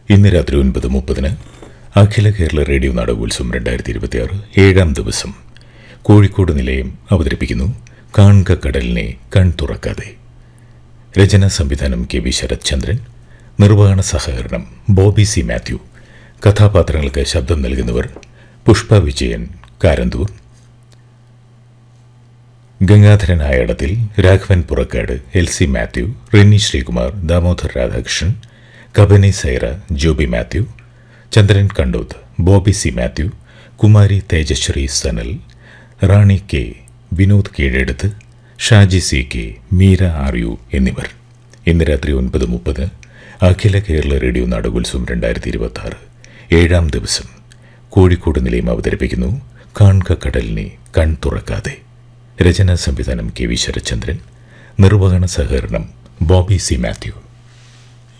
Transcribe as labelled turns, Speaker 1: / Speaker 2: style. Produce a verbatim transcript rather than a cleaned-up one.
Speaker 1: ഇന്ന് രാത്രി ഒൻപത് മുപ്പതിന് അഖില കേരള റേഡിയോ നാടകോത്സവം രണ്ടായിരത്തി ഇരുപത്തിയാറ് ഏഴാം ദിവസം കോഴിക്കോട് നിലയം അവതരിപ്പിക്കുന്നു കാൺക കടലിനെ കൺ തുറക്കാതെ. രചനാ സംവിധാനം കെ വി ശരത് ചന്ദ്രൻ. നിർവഹണ സഹകരണം ബോബി സി മാത്യു. കഥാപാത്രങ്ങൾക്ക് ശബ്ദം നൽകുന്നവർ Pushpa Vijayan Karanthur, Gangadharan ആയടത്തിൽ, Raghavan Purakkad, L C Mathew, Rini Sreekumar, Damodar Radhakrishnan, Kabani Saira, Joby Mathew, Chandran കണ്ടൂത്ത്, Bobby C Mathew, Kumari Tejashree Sanal, Rani K, Vinod കീഴെടുത്ത്, Shaji C K, Meera are you എന്നിവർ. ഇന്ന് രാത്രി ഒൻപത് മുപ്പത് അഖില കേരള റേഡിയോ നാടകോത്സവം രണ്ടായിരത്തി ഇരുപത്തി ആറ് ഏഴാം ദിവസം കോഴിക്കോട് നിലയം അവതരിപ്പിക്കുന്നു കാൺക കടലിനെ കൺ തുറക്കാതെ. രചനാ സംവിധാനം കെ വി ശരത്ചന്ദ്രൻ. നിർവഹണ സഹകരണം ബോബി സി മാത്യു.